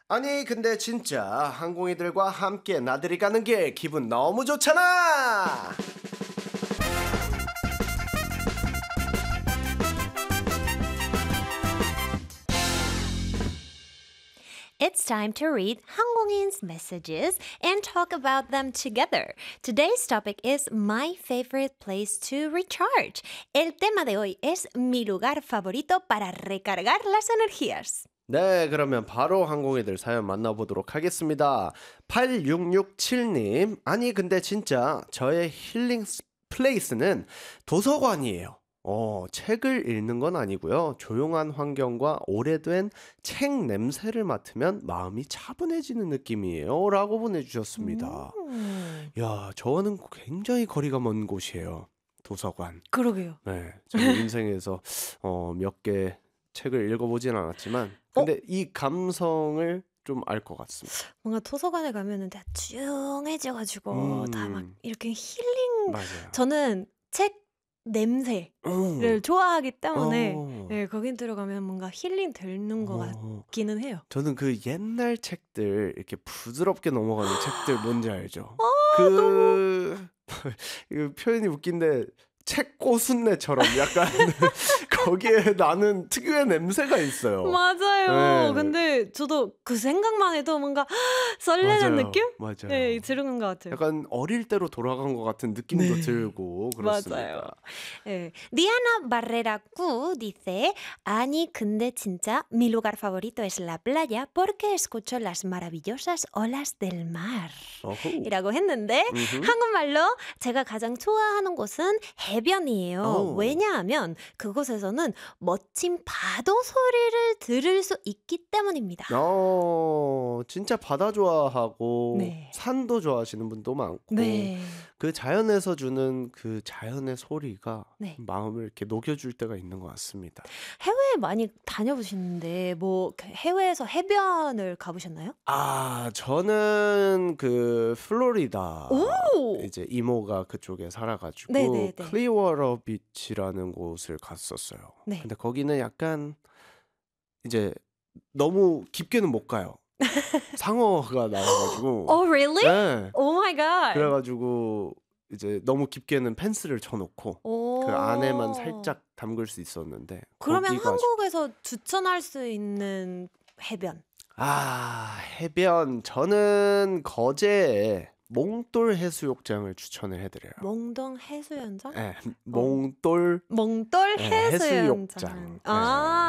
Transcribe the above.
아니 근데 진짜 항공이들과 함께 나들이 가는 게 기분 너무 좋잖아. It's time to read Hangongin's messages and talk about them together. Today's topic is my favorite place to recharge. El tema de hoy es mi lugar favorito para recargar las energías. 네, 그러면 바로 항공이들 사연 만나보도록 하겠습니다. 8667님, 아니 근데 진짜 저의 힐링 플레이스는 도서관이에요. 책을 읽는 건 아니고요. 조용한 환경과 오래된 책 냄새를 맡으면 마음이 차분해지는 느낌이에요. 라고 보내주셨습니다. 야, 저는 굉장히 거리가 먼 곳이에요. 도서관. 그러게요. 네, 저는 인생에서 몇 개 책을 읽어보진 않았지만 근데 이 감성을 좀 알 것 같습니다. 뭔가 도서관에 가면은 다 조용해져가지고 다 막 이렇게 힐링. 맞아요. 저는 책 냄새를 좋아하기 때문에 네, 거긴 들어가면 뭔가 힐링 되는 것 같기는 해요. 저는 그 옛날 책들 이렇게 부드럽게 넘어가는 책들 뭔지 알죠? 이 표현이 웃긴데 책 꼬순내처럼 약간 거기에 나는 특유의 냄새가 있어요. 맞아요. 네. 근데 저도 그 생각만 해도 뭔가 설레는 맞아요. 느낌? 맞아요. 네, 들은 것 같아요. 약간 어릴 때로 돌아간 것 같은 느낌도 네. 들고 맞아요. 그렇습니다. Diana Barrera Q dice, 아니 근데 진짜 mi lugar favorito es la playa porque escucho las maravillosas olas del mar. 어후. 이라고 했는데 한국말로 제가 가장 좋아하는 곳은 해변이에요. 오. 왜냐하면 그곳에서는 멋진 파도 소리를 들을 수 있기 때문입니다. 진짜 바다 좋아하고 네. 산도 좋아하시는 분도 많고 네. 그 자연에서 주는 그 자연의 소리가 네. 마음을 이렇게 녹여줄 때가 있는 것 같습니다. 해외에 많이 다녀보시는데 뭐 해외에서 해변을 가보셨나요? 저는 그 플로리다 오! 이제 이모가 그쪽에 살아가지고 네네네. 클리워터 비치라는 곳을 갔었어요. 네. 근데 거기는 약간 이제 너무 깊게는 못 가요. 상어가 나와가지고. Oh, really? 네. Oh my god. 그래가지고 이제 너무 깊게는 펜스를 쳐놓고 그 안에만 살짝 담글 수 있었는데 그러면 거기가 한국에서 추천할 수 있는 해변. 해변 저는 거제에 몽돌 해수욕장을 추천을 해드려요. 몽동 해수욕장? 네, 몽돌 몽돌 네, 해수욕장. 해수욕장. 아.